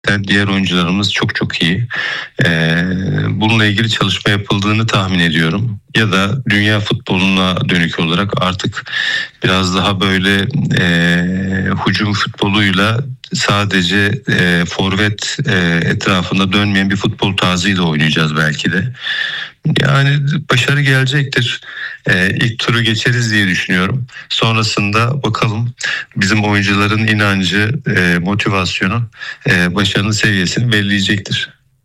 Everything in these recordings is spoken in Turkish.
diğer oyuncularımız çok çok iyi. Bununla ilgili çalışma yapıldığını tahmin ediyorum. Ya da dünya futboluna dönük olarak artık biraz daha böyle hücum futboluyla sadece forvet etrafında dönmeyen bir futbol tarzıyla oynayacağız belki de. Yani başarı gelecektir. İlk turu geçeriz diye düşünüyorum. Sonrasında bakalım bizim oyuncuların inancı, motivasyonu başarının seviyesini belirleyecektir.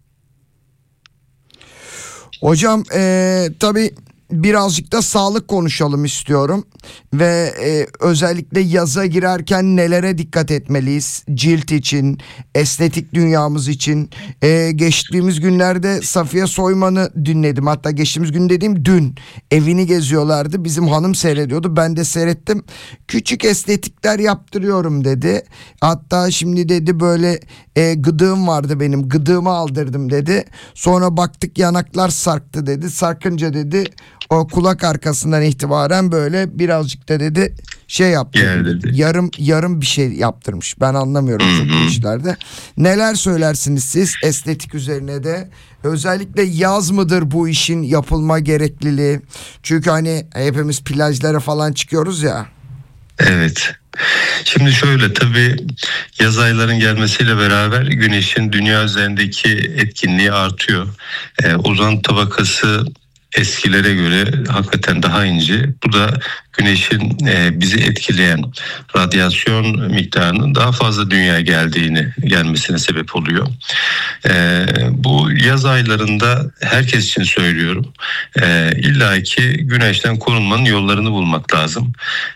Hocam tabii birazcık da sağlık konuşalım istiyorum ve özellikle yaza girerken nelere dikkat etmeliyiz cilt için, estetik dünyamız için. Geçtiğimiz günlerde Safiye Soyman'ı dinledim, hatta geçtiğimiz gün dediğim dün evini geziyorlardı, bizim hanım seyrediyordu, ben de seyrettim. Küçük estetikler yaptırıyorum dedi, hatta şimdi dedi böyle gıdığım vardı, benim gıdığımı aldırdım dedi, sonra baktık yanaklar sarktı dedi, sarkınca dedi o kulak arkasından itibaren böyle birazcık da dedi şey yaptı. Yarım bir şey yaptırmış. Ben anlamıyorum çok işlerde. Neler söylersiniz siz estetik üzerine de? Özellikle yaz mıdır bu işin yapılma gerekliliği? Çünkü hani hepimiz plajlara falan çıkıyoruz ya. Evet. Şimdi şöyle, tabii yaz ayların gelmesiyle beraber güneşin dünya üzerindeki etkinliği artıyor. Ozon tabakası eskilere göre hakikaten daha ince. Bu da güneşin bizi etkileyen radyasyon miktarının daha fazla dünyaya gelmesine sebep oluyor. Bu yaz aylarında herkes için söylüyorum. İlla ki güneşten korunmanın yollarını bulmak lazım.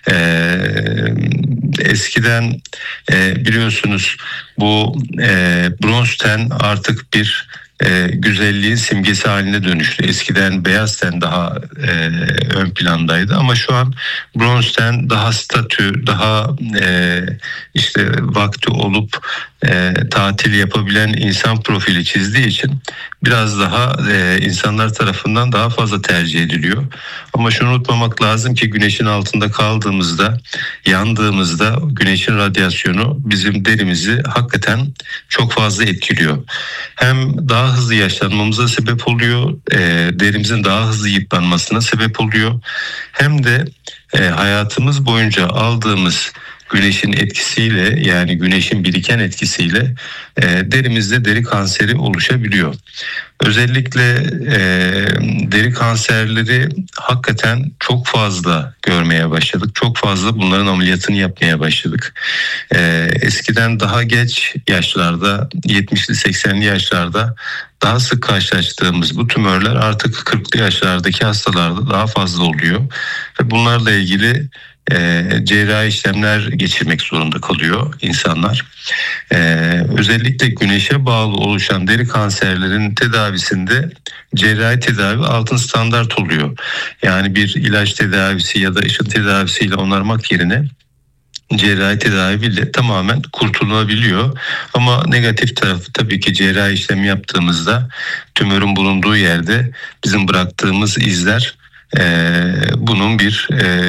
Eskiden biliyorsunuz bu bronz ten artık bir güzelliğin simgesi haline dönüştü. Eskiden beyaz ten daha ön plandaydı ama şu an bronz ten daha statü, daha işte vakti olup tatil yapabilen insan profili çizdiği için biraz daha insanlar tarafından daha fazla tercih ediliyor. Ama şunu unutmamak lazım ki güneşin altında kaldığımızda, yandığımızda güneşin radyasyonu bizim derimizi hakikaten çok fazla etkiliyor. Hem daha hızlı yaşlanmamıza sebep oluyor, derimizin daha hızlı yıpranmasına sebep oluyor. Hem de hayatımız boyunca aldığımız güneşin etkisiyle, yani güneşin biriken etkisiyle derimizde deri kanseri oluşabiliyor. Özellikle deri kanserleri hakikaten çok fazla görmeye başladık. Çok fazla bunların ameliyatını yapmaya başladık. Eskiden daha geç yaşlarda, 70'li 80'li yaşlarda daha sık karşılaştığımız bu tümörler artık 40'lı yaşlardaki hastalarda daha fazla oluyor. Ve bunlarla ilgili cerrahi işlemler geçirmek zorunda kalıyor insanlar. Özellikle güneşe bağlı oluşan deri kanserlerin tedavisinde cerrahi tedavi altın standart oluyor. Yani bir ilaç tedavisi ya da ışın tedavisiyle onarmak yerine cerrahi tedaviyle tamamen kurtulabiliyor. Ama negatif tarafı tabii ki cerrahi işlemi yaptığımızda tümörün bulunduğu yerde bizim bıraktığımız izler bunun bir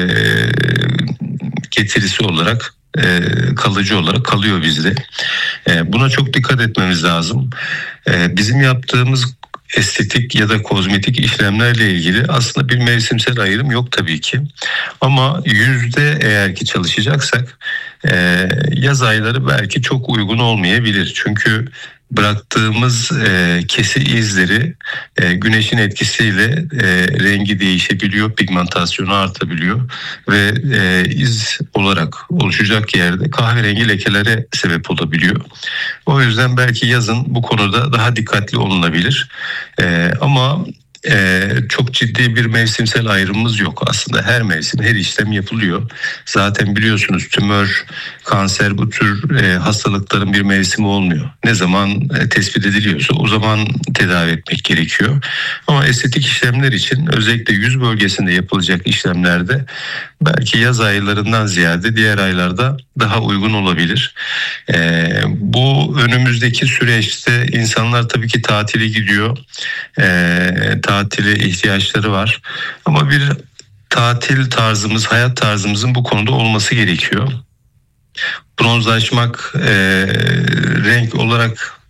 getirisi olarak, kalıcı olarak kalıyor bizde. Buna çok dikkat etmemiz lazım. Bizim yaptığımız estetik ya da kozmetik işlemlerle ilgili aslında bir mevsimsel ayrım yok tabii ki. Ama yüzde eğer ki çalışacaksak yaz ayları belki çok uygun olmayabilir. Çünkü bıraktığımız kesi izleri güneşin etkisiyle rengi değişebiliyor, pigmentasyonu artabiliyor ve iz olarak oluşacak yerde kahverengi lekelere sebep olabiliyor. O yüzden belki yazın bu konuda daha dikkatli olunabilir. Ama çok ciddi bir mevsimsel ayrımımız yok. Aslında her mevsim, her işlem yapılıyor. Zaten biliyorsunuz tümör, kanser, bu tür hastalıkların bir mevsimi olmuyor. Ne zaman tespit ediliyorsa o zaman tedavi etmek gerekiyor. Ama estetik işlemler için özellikle yüz bölgesinde yapılacak işlemlerde belki yaz aylarından ziyade diğer aylarda daha uygun olabilir. Bu önümüzdeki süreçte insanlar tabii ki tatile gidiyor. Tatile ihtiyaçları var. Ama bir tatil tarzımız, hayat tarzımızın bu konuda olması gerekiyor. Bronzlaşmak renk olarak